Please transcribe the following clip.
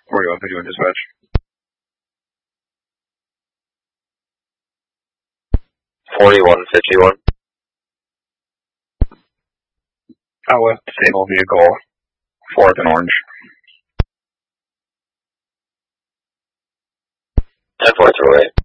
4151 dispatch. 4151. With disabled vehicle, 4th and Orange. 10-4 through 8.